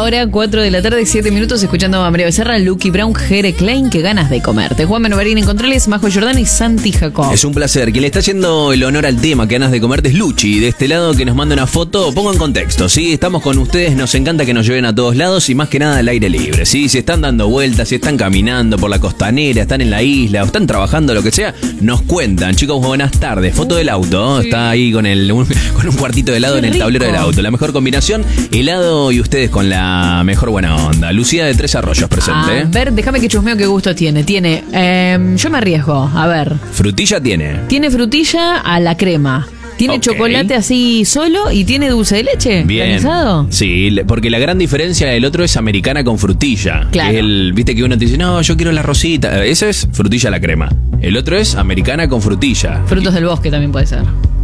hora, 4 de la tarde, 7 minutos, escuchando a María Becerra, Lucky Brown, Jere Klein, qué ganas de comerte. Juan Menovarín en controles, Majo Jordán y Santi Jacob. Es un placer. Quien le está haciendo el honor al tema, que ganas de comerte, es Luchi. De este lado, que nos manda una foto. Pongo en contexto, ¿sí? Estamos con ustedes, nos encanta que nos lleven a todos lados y más que nada al aire libre, ¿sí? Si están dando vueltas, si están caminando por la costanera, están en la isla o están trabajando, lo que sea, nos cuentan. Chicos, buenas tardes. Foto del auto, sí. Está ahí con un cuartito de helado en el tablero del auto. La mejor combinación, helado y ustedes con la mejor buena onda. Lucía de Tres Arroyos presente. A ver, déjame que chusmeo qué gusto tiene. Yo me arriesgo, a ver. Frutilla tiene. Tiene frutilla a la crema. ¿Tiene chocolate así solo y tiene dulce de leche? Bien. ¿Granizado? Sí, porque la gran diferencia del otro es americana con frutilla. Claro. Que es viste que uno te dice, no, yo quiero la rosita. Ese es frutilla a la crema. El otro es americana con frutilla. Frutos del bosque también puede ser.